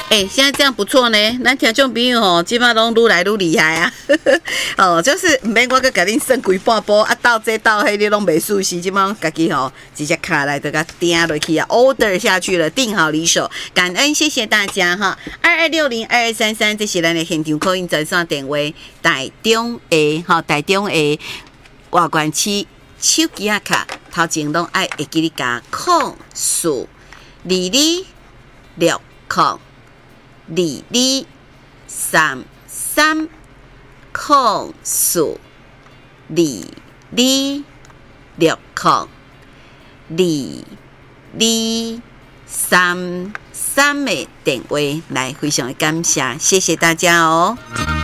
现在这样不错呢，咱听众朋友吼，基本上都愈来愈厉害啊。就是唔免我佮你算几半波啊，到这到迄你拢袂熟悉，基本上家己直接卡来就甲订落去啊 ，order 下去了，订好离手，感恩谢谢大家哈。22602233，这是咱的现场call in专线电话，台中的外关区手机啊卡，头前拢爱会记你加04226022330422602233的电话来，非常的感谢，谢谢大家哦。